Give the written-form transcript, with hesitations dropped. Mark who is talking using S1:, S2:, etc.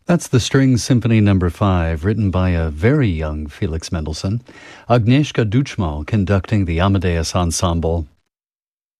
S1: That's the String Symphony No. 5, written by a very young Felix Mendelssohn. Agnieszka Duchmal conducting the Amadeus Ensemble.